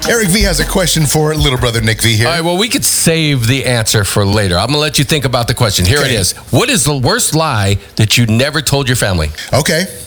Eric V has a question for little brother Nick V here. All right, well, we could save the answer for later. I'm going to let you think about the question. Here it is. What is the worst lie that you never told your family? Okay.